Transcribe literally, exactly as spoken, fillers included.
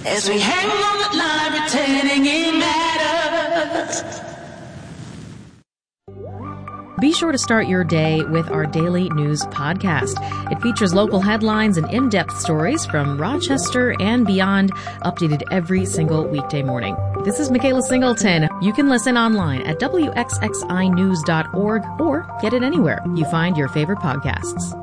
As we hang on the line, pretending it matters. Be sure to start your day with our daily news podcast. It features local headlines and in-depth stories from Rochester and beyond, updated every single weekday morning. This is Michaela Singleton. You can listen online at W X X I news dot org or get it anywhere you find your favorite podcasts.